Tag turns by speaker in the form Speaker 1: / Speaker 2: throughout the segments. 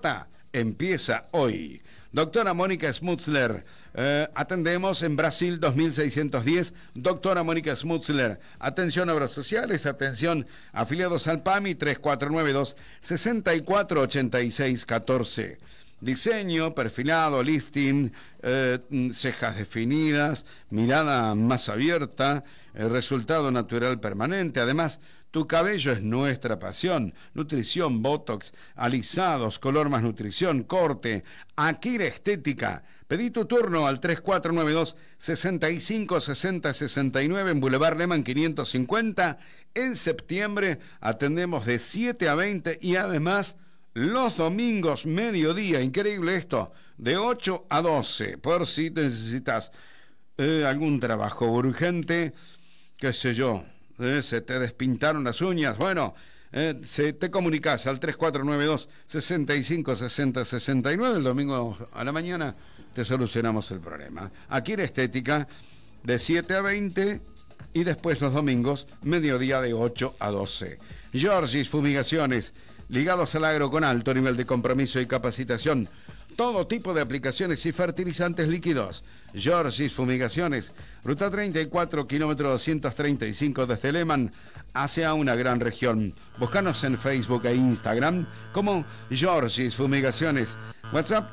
Speaker 1: Pata empieza hoy. Doctora Mónica Smutzler, atendemos en Brasil 2610, doctora Mónica Smutzler. Atención a obras sociales, atención afiliados al PAMI 3492-648614. Diseño, perfilado, lifting, cejas definidas, mirada más abierta, resultado natural permanente. Además, tu cabello es nuestra pasión. Nutrición, botox, alisados, color más nutrición, corte, Akira Estética. Pedí tu turno al 3492-656069 en Boulevard Lehmann 550. En septiembre atendemos de 7 a 20 y además los domingos mediodía, increíble esto, de 8 a 12, por si necesitas algún trabajo urgente, qué sé yo, se te despintaron las uñas, bueno, te comunicas al 3492-656069, el domingo a la mañana te solucionamos el problema. Aquí en Estética, de 7 a 20 y después los domingos, mediodía de 8 a 12. Georgis Fumigaciones, ligados al agro con alto nivel de compromiso y capacitación. Todo tipo de aplicaciones y fertilizantes líquidos. Georgis Fumigaciones, ruta 34, kilómetro 235 desde Lehmann hacia una gran región. Búscanos en Facebook e Instagram como Georgis Fumigaciones. WhatsApp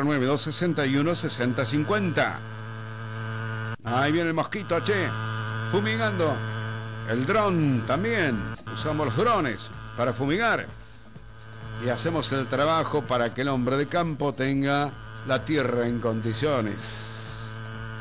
Speaker 1: 3492-616050. Ahí viene el mosquito, che. Fumigando. El dron también. Usamos los drones para fumigar. Y hacemos el trabajo para que el hombre de campo tenga la tierra en condiciones.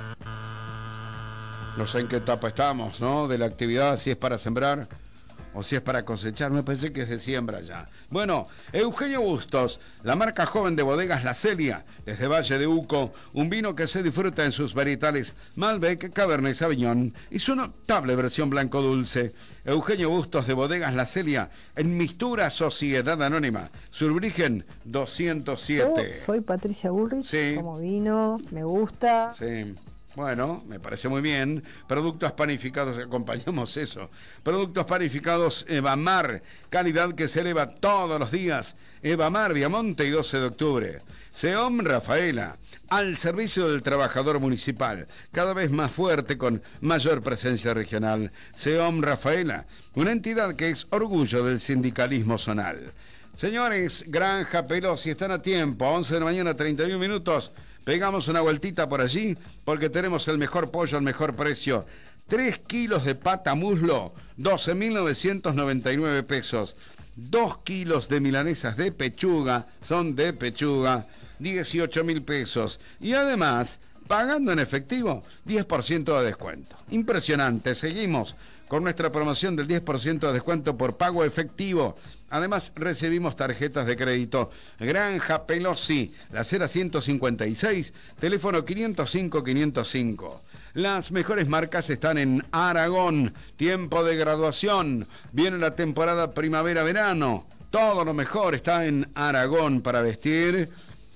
Speaker 1: No sé en qué etapa estamos, ¿no? De la actividad, si es para sembrar o si es para cosechar. Me pensé que es de siembra ya. Bueno, Eugenio Bustos, la marca joven de bodegas La Celia, desde Valle de Uco, un vino que se disfruta en sus varietales Malbec, Cabernet Sauvignon y su notable versión blanco dulce. Eugenio Bustos de bodegas La Celia, en Mistura Sociedad Anónima, Surbrigen 207.
Speaker 2: Yo soy Patricia Bullrich,
Speaker 1: sí.
Speaker 2: Como vino, me gusta.
Speaker 1: Sí. Bueno, me parece muy bien. Productos panificados, acompañamos eso. Productos panificados Evamar, calidad que se eleva todos los días. Evamar, Viamonte y 12 de octubre. SEOM Rafaela, al servicio del trabajador municipal, cada vez más fuerte con mayor presencia regional. SEOM Rafaela, una entidad que es orgullo del sindicalismo zonal. Señores, Granja Pelosi, están a tiempo, a 11 de la mañana, 31 minutos. Pegamos una vueltita por allí porque tenemos el mejor pollo al mejor precio. 3 kilos de pata muslo, 12.999 pesos. 2 kilos de milanesas de pechuga, son de pechuga, 18.000 pesos. Y además, pagando en efectivo, 10% de descuento. Impresionante, seguimos con nuestra promoción del 10% de descuento por pago efectivo. Además, recibimos tarjetas de crédito. Granja Pelosi, la acera 156, teléfono 505-505. Las mejores marcas están en Aragón. Tiempo de graduación. Viene la temporada primavera-verano. Todo lo mejor está en Aragón para vestir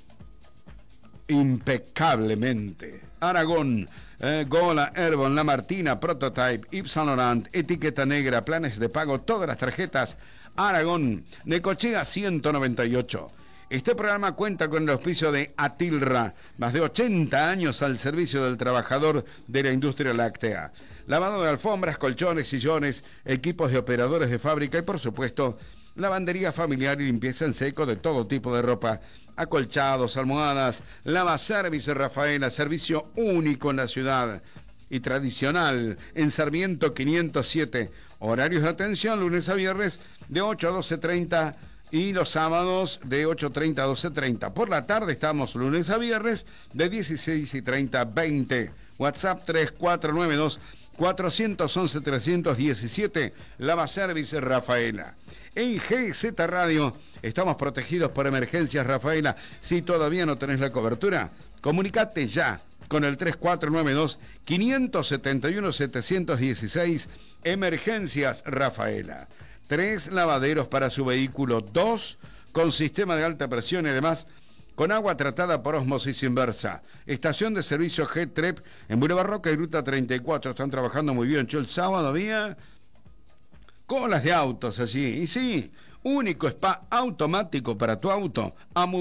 Speaker 1: impecablemente. Aragón. Gola, Herbon, La Martina, Prototype, Yves Saint Laurent, Etiqueta Negra, planes de pago, todas las tarjetas. Aragón, Necochea 198. Este programa cuenta con el auspicio de Atilra, más de 80 años al servicio del trabajador de la industria láctea. Lavado de alfombras, colchones, sillones, equipos de operadores de fábrica y, por supuesto, lavandería familiar y limpieza en seco de todo tipo de ropa. Acolchados, almohadas, Lavaservice Rafaela, servicio único en la ciudad y tradicional en Sarmiento 507. Horarios de atención lunes a viernes de 8 a 12:30 y los sábados de 8:30 a 12:30. Por la tarde estamos lunes a viernes de 16:30 a 20. WhatsApp 3492-411-317. Lavaservice Rafaela. En GZ Radio estamos protegidos por emergencias Rafaela. Si todavía no tenés la cobertura, comunicate ya con el 3492-571-716. Emergencias Rafaela. 3 lavaderos para su vehículo, 2 con sistema de alta presión y además con agua tratada por ósmosis inversa. Estación de servicio G-Trep en Boulevard Roca y Ruta 34. Están trabajando muy bien. Yo el sábado había colas de autos allí. Y sí, único spa automático para tu auto.